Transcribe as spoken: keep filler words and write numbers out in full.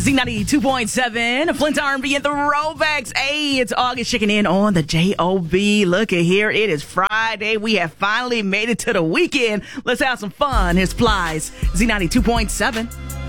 Z ninety-two point seven, Flint R and B and the Throwbacks. Hey, it's August checking in on the J O B. Look at here. It is Friday. We have finally made it to the weekend. Let's have some fun. Here's Plies, Z ninety-two point seven.